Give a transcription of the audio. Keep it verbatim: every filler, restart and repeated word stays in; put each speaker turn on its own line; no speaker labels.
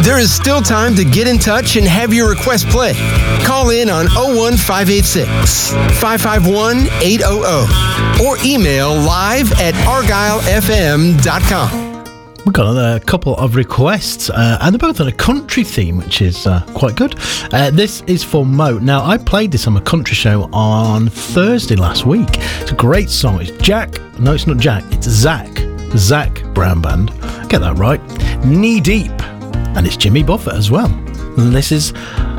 There is still time to get in touch and have your request played. Call in on oh one five eight six, five five one, eight hundred or email live at argyle f m dot com.
We've got a couple of requests, uh, and they're both on a country theme, which is uh, quite good. Uh, this is for Mo. Now, I played this on a country show on Thursday last week. It's a great song. It's Jack. No, it's not Jack. It's Zach. Zach Brown Band. Get that right. Knee Deep. And it's Jimmy Buffett as well. And this is